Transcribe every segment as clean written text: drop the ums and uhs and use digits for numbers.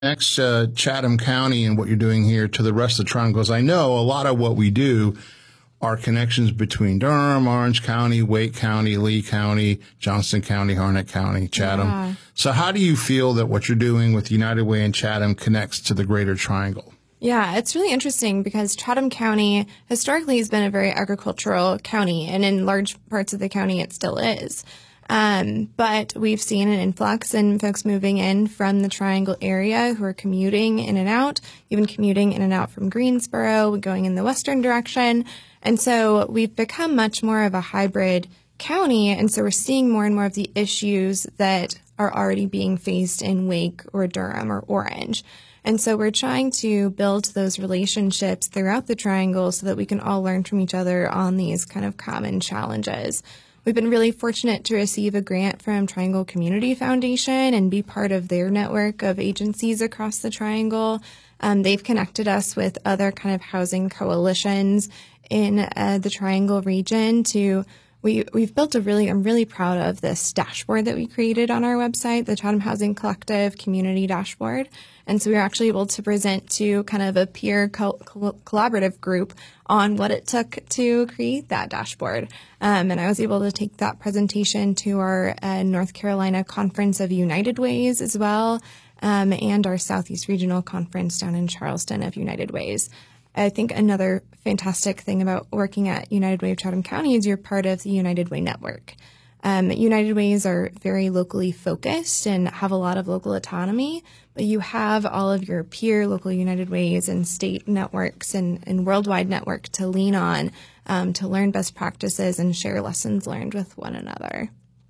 Next, Chatham County and what you're doing here to the rest of the triangle? Because I know a lot of what we do are connections between Durham, Orange County, Wake County, Lee County, Johnston County, Harnett County, Chatham. Yeah. So how do you feel that what you're doing with United Way and Chatham connects to the greater triangle? Yeah, it's really interesting because Chatham County historically has been a very agricultural county, and in large parts of the county it still is. But we've seen an influx in folks moving in from the Triangle area who are commuting in and out, even commuting in and out from Greensboro, going in the western direction. And so we've become much more of a hybrid county. And so we're seeing more and more of the issues that are already being faced in Wake or Durham or Orange. And so we're trying to build those relationships throughout the Triangle so that we can all learn from each other on these kind of common challenges. We've been really fortunate to receive a grant from Triangle Community Foundation and be part of their network of agencies across the Triangle. They've connected us with other kind of housing coalitions in the Triangle region we've built I'm really proud of this dashboard that we created on our website, the Chatham Housing Collective Community Dashboard. And so we were actually able to present to kind of a peer collaborative group on what it took to create that dashboard. And I was able to take that presentation to our North Carolina Conference of United Ways as well, and our Southeast Regional Conference down in Charleston of United Ways. I think another fantastic thing about working at United Way of Chatham County is you're part of the United Way network. United Ways are very locally focused and have a lot of local autonomy, but you have all of your peer local United Ways and state networks and worldwide network to lean on to learn best practices and share lessons learned with one another.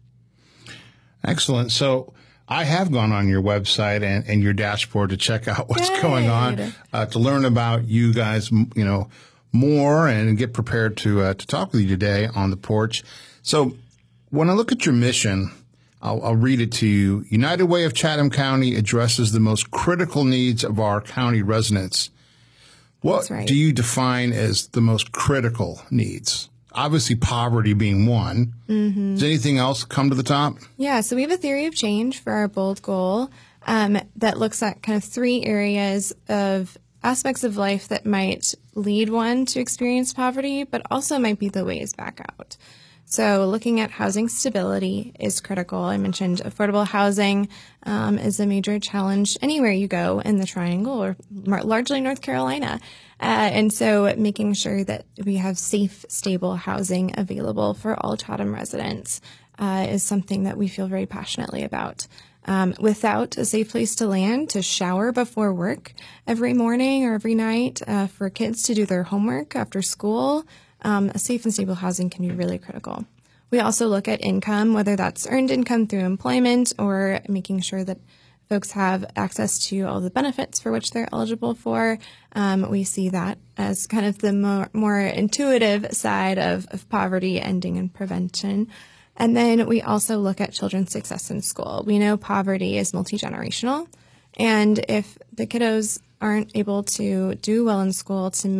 Excellent. So I have gone on your website and your dashboard to check out what's going on, to learn about you guys, more and get prepared to talk with you today on the porch. So when I look at your mission, I'll read it to you. United Way of Chatham County addresses the most critical needs of our county residents. What do you define as the most critical needs? Obviously, poverty being one. Mm-hmm. Does anything else come to the top? Yeah, so we have a theory of change for our bold goal that looks at kind of three areas of aspects of life that might lead one to experience poverty, but also might be the ways back out. So looking at housing stability is critical. I mentioned affordable housing is a major challenge anywhere you go in the Triangle or largely North Carolina. And so making sure that we have safe, stable housing available for all Chatham residents is something that we feel very passionately about. Without a safe place to land, to shower before work every morning or every night, for kids to do their homework after school, a safe and stable housing can be really critical. We also look at income, whether that's earned income through employment or making sure that folks have access to all the benefits for which they're eligible for. We see that as kind of the more intuitive side of poverty ending and prevention. And then we also look at children's success in school. We know poverty is multi-generational, and if the kiddos aren't able to do well in school, to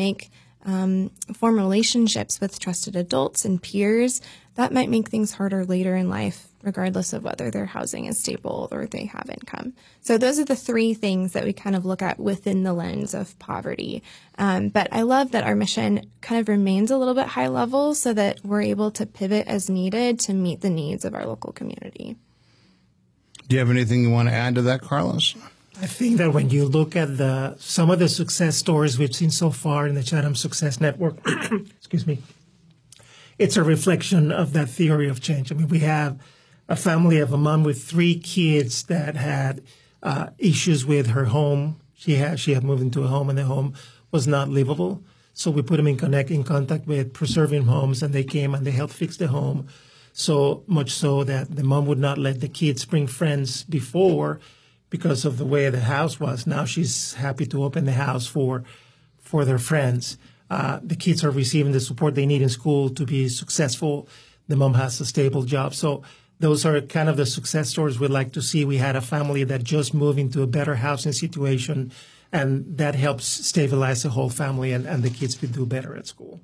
form relationships with trusted adults and peers, that might make things harder later in life, regardless of whether their housing is stable or they have income. So those are the three things that we kind of look at within the lens of poverty. But I love that our mission kind of remains a little bit high level so that we're able to pivot as needed to meet the needs of our local community. Do you have anything you want to add to that, Carlos? I think that when you look at some of the success stories we've seen so far in the Chatham Success Network, excuse me, it's a reflection of that theory of change. I mean, we have a family of a mom with 3 kids that had issues with her home. She had moved into a home, and the home was not livable. So we put them in contact with Preserving Homes, and they came and they helped fix the home. So much so that the mom would not let the kids bring friends before because of the way the house was. Now she's happy to open the house for their friends. The kids are receiving the support they need in school to be successful. The mom has a stable job. So those are kind of the success stories we'd like to see. We had a family that just moved into a better housing situation, and that helps stabilize the whole family, and the kids could do better at school.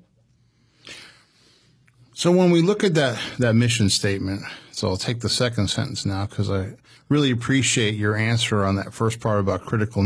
So when we look at that mission statement, so I'll take the second sentence now because I really appreciate your answer on that first part about critical